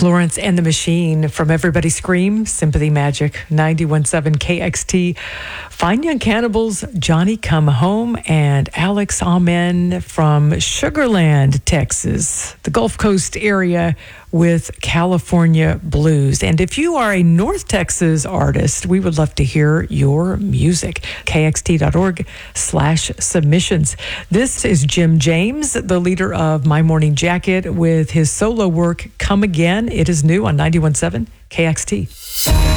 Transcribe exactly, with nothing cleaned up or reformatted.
Florence and the Machine from Everybody Scream, Sympathy Magic, ninety-one point seven K X T. Fine Young Cannibals, Johnny Come Home, and Alex Amen from Sugarland, Texas, the Gulf Coast area with California Blues. And if you are a North Texas artist, we would love to hear your music. K X T dot org slash submissions. This is Jim James, the leader of My Morning Jacket, with his solo work, Come Again. It is new on ninety-one point seven K X T.